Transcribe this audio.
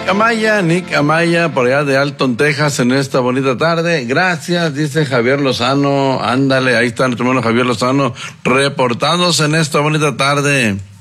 Nick Amaya, por allá de Alton, Texas, en esta bonita tarde. Gracias, dice Javier Lozano. Ándale, ahí está nuestro hermano Javier Lozano reportándose en esta bonita tarde.